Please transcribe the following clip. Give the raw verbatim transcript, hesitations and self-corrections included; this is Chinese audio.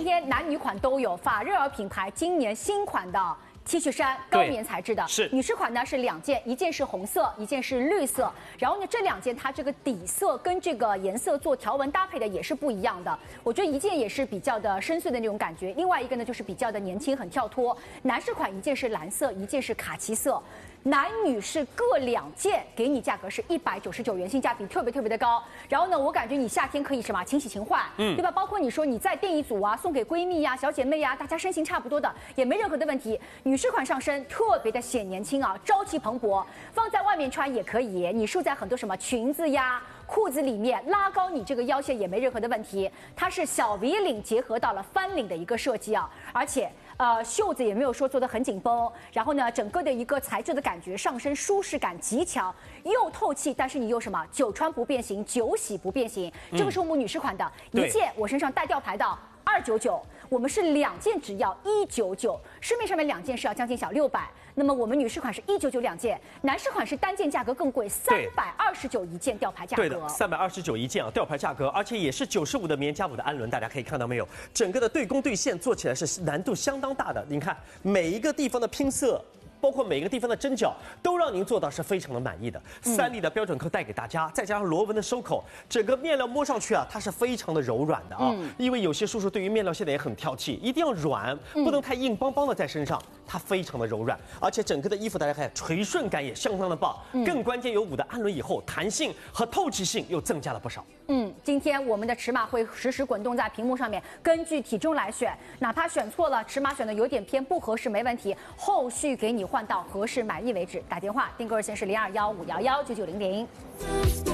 天男女款都有，法热尔品牌今年新款的 T 恤衫高棉材质的， 是女士款呢是两件，一件是红色，一件是绿色。然后呢，这两件它这个底色跟这个颜色做条纹搭配的也是不一样的。我觉得一件也是比较的深邃的那种感觉，另外一个呢就是比较的年轻，很跳脱。男士款一件是蓝色，一件是卡其色。 男女士各两件，给你价格是一百九十九元，性价比特别特别的高。然后呢，我感觉你夏天可以什么勤洗勤换，嗯，对吧？包括你说你再订一组啊，送给闺蜜呀、小姐妹呀，大家身形差不多的，也没任何的问题。女士款上身特别的显年轻啊，朝气蓬勃，放在外面穿也可以，你束在很多什么裙子呀、裤子里面，拉高你这个腰线也没任何的问题。它是小 V 领结合到了翻领的一个设计啊，而且。 呃，袖子也没有说做得很紧绷，然后呢，整个的一个材质的感觉，上身舒适感极强，又透气，但是你又什么，久穿不变形，久洗不变形。嗯、这个是我们女士款的，一件我身上带吊牌的二九九，我们是两件只要一九九，市面上面两件是要将近小六百，那么我们女士款是一九九两件，男士款是单件价格更贵，三百二十九一件吊牌价格。 对的，三百二十九一件啊，吊牌价格，而且也是九十五的棉加五的氨纶，大家可以看到没有？整个的对攻对线做起来是难度相当。 大的，您看每一个地方的拼色，包括每一个地方的针脚，都让您做到是非常的满意的。三粒的标准扣带给大家，再加上螺纹的收口，整个面料摸上去啊，它是非常的柔软的啊。嗯、因为有些叔叔对于面料现在也很挑剔，一定要软，不能太硬邦邦的在身上，它非常的柔软，而且整个的衣服大家看垂顺感也相当的棒。嗯、更关键有五的氨纶以后，弹性和透气性又增加了不少。 嗯，今天我们的尺码会实时滚动在屏幕上面，根据体重来选，哪怕选错了，尺码选的有点偏不合适没问题，后续给你换到合适满意为止。打电话订购热线是零二幺五幺幺九九零零。